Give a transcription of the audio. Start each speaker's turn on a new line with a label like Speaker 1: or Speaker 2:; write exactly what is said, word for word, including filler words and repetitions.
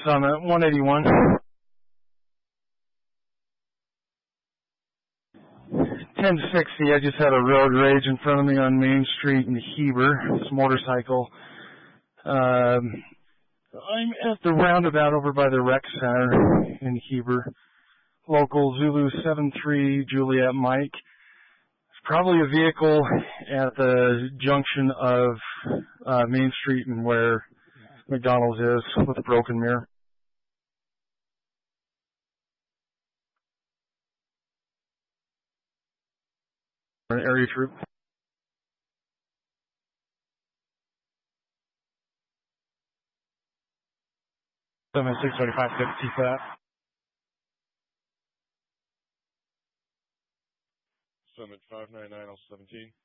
Speaker 1: Summit, one eighty-one. ten sixty, I just had a road rage in front of me on Main Street in Heber. This motorcycle. Um, I'm at the roundabout over by the rec center in Heber. Local Zulu seven three Juliet Mike. It's probably a vehicle at the junction of uh, Main Street and where McDonald's is with a broken mirror. An area troop. seven six thirty-five fifty for that.
Speaker 2: Summit five nine nine L seventeen.